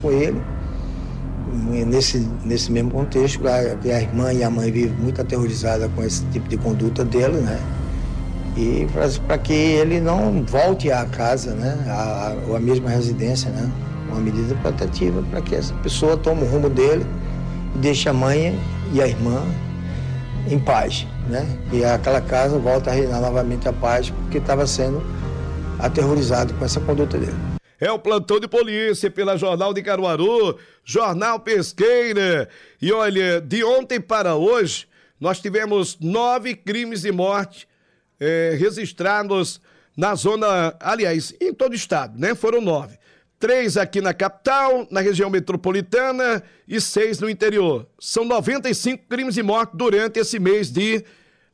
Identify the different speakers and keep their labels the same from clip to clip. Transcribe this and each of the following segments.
Speaker 1: com ele, nesse mesmo contexto, a irmã e a mãe vivem muito aterrorizadas com esse tipo de conduta dele, né? E para que ele não volte à casa, né? Ou à mesma residência, né? Uma medida protetiva para que essa pessoa tome o rumo dele e deixe a mãe e a irmã em paz, né? E aquela casa volta a reinar novamente a paz, porque estava sendo aterrorizado com essa conduta dele.
Speaker 2: É o plantão de polícia pela Jornal de Caruaru, Jornal Pesqueira. E olha, de ontem para hoje, nós tivemos 9 crimes de morte registrados na zona, aliás, em todo o estado, né? Foram 9. 3 aqui na capital, na região metropolitana e 6 no interior. São 95 crimes de morte durante esse mês de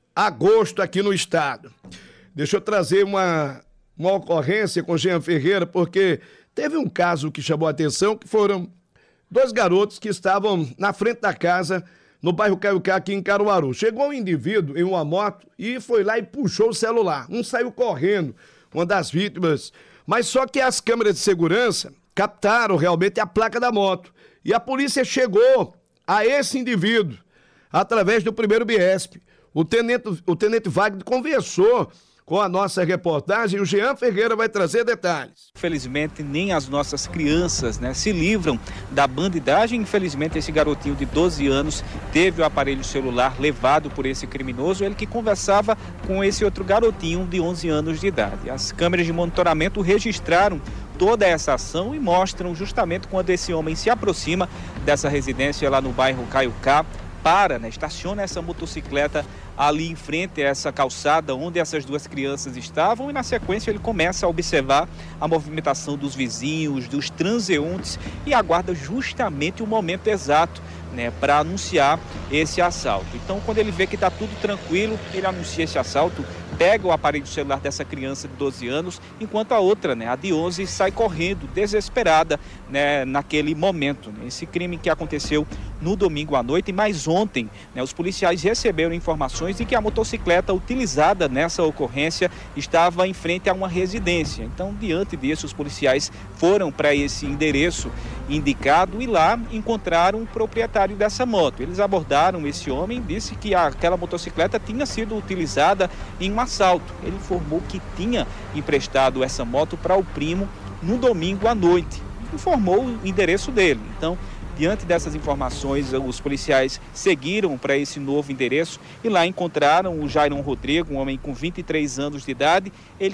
Speaker 2: agosto aqui no estado. Deixa eu trazer uma ocorrência com Jean Ferreira, porque teve um caso que chamou a atenção, que foram 2 garotos que estavam na frente da casa no bairro Caiucá, aqui em Caruaru. Chegou um indivíduo em uma moto e foi lá e puxou o celular. Um saiu correndo, uma das vítimas. Mas só que as câmeras de segurança captaram realmente a placa da moto. E a polícia chegou a esse indivíduo através do primeiro BIESP. O tenente Wagner conversou com a nossa reportagem, o Jean Ferreira vai trazer detalhes.
Speaker 3: Infelizmente, nem as nossas crianças, se livram da bandidagem. Infelizmente, esse garotinho de 12 anos teve o aparelho celular levado por esse criminoso, ele que conversava com esse outro garotinho de 11 anos de idade. As câmeras de monitoramento registraram toda essa ação e mostram justamente quando esse homem se aproxima dessa residência lá no bairro Caiucá, estaciona essa motocicleta ali em frente a essa calçada onde essas 2 crianças estavam e na sequência ele começa a observar a movimentação dos vizinhos, dos transeuntes e aguarda justamente o momento exato para anunciar esse assalto. Então, quando ele vê que está tudo tranquilo, ele anuncia esse assalto, pega o aparelho celular dessa criança de 12 anos, enquanto a outra, a de 11, sai correndo, desesperada, naquele momento. Esse crime que aconteceu no domingo à noite, mas ontem, os policiais receberam informações de que a motocicleta utilizada nessa ocorrência estava em frente a uma residência. Então, diante disso, os policiais foram para esse endereço indicado e lá encontraram o proprietário dessa moto. Eles abordaram esse homem, disse que aquela motocicleta tinha sido utilizada em um assalto. Ele informou que tinha emprestado essa moto para o primo no domingo à noite. Informou o endereço dele. Então, diante dessas informações, os policiais seguiram para esse novo endereço e lá encontraram o Jairon Rodrigo, um homem com 23 anos de idade, ele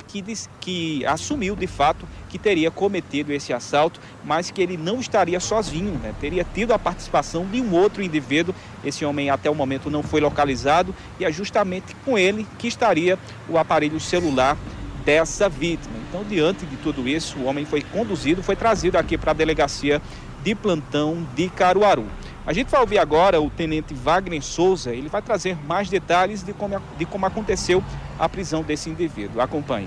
Speaker 3: que assumiu de fato que teria cometido esse assalto, mas que ele não estaria sozinho, teria tido a participação de um outro indivíduo. Esse homem até o momento não foi localizado e é justamente com ele que estaria o aparelho celular dessa vítima. Então, diante de tudo isso, o homem foi trazido aqui para a delegacia de plantão de Caruaru. A gente vai ouvir agora o tenente Wagner Souza, ele vai trazer mais detalhes de como aconteceu a prisão desse indivíduo. Acompanhe.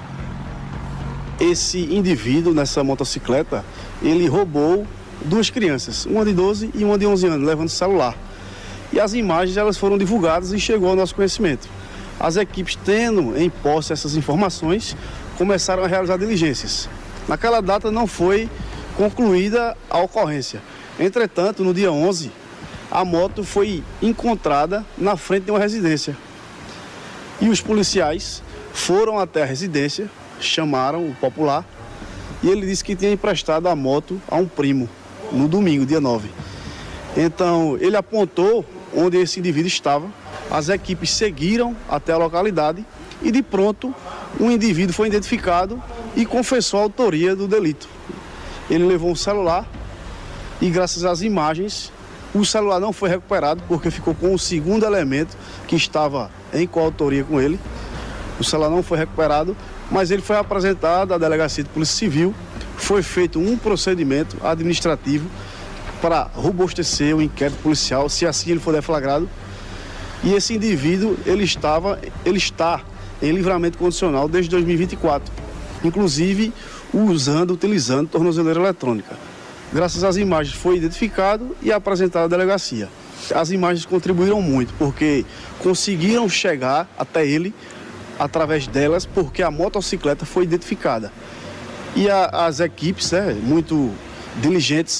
Speaker 4: Esse indivíduo nessa motocicleta, ele roubou 2 crianças, uma de 12 e uma de 11 anos, levando celular. E as imagens elas foram divulgadas e chegou ao nosso conhecimento. As equipes, tendo em posse essas informações, começaram a realizar diligências. Naquela data não foi concluída a ocorrência. Entretanto, no dia 11, a moto foi encontrada na frente de uma residência. E os policiais foram até a residência, chamaram o popular, e ele disse que tinha emprestado a moto a um primo, no domingo, dia 9. Então, ele apontou onde esse indivíduo estava, as equipes seguiram até a localidade e, de pronto, um indivíduo foi identificado e confessou a autoria do delito. Ele levou um celular e, graças às imagens, o celular não foi recuperado porque ficou com o segundo elemento que estava em coautoria com ele. O celular não foi recuperado, mas ele foi apresentado à Delegacia de Polícia Civil. Foi feito um procedimento administrativo para robustecer o inquérito policial, se assim ele for deflagrado. E esse indivíduo, ele está em livramento condicional desde 2024, inclusive utilizando tornozeleira eletrônica. Graças às imagens foi identificado e apresentado à delegacia. As imagens contribuíram muito, porque conseguiram chegar até ele através delas, porque a motocicleta foi identificada. E as equipes, muito diligentes,